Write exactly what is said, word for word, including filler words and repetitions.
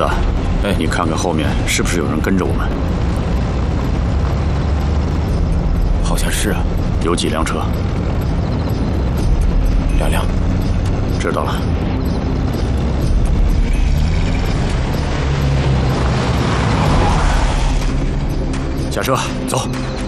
子，哎，你看看后面是不是有人跟着我们？ 好像是啊。 有几辆车？ 两辆。 知道了。下车，走。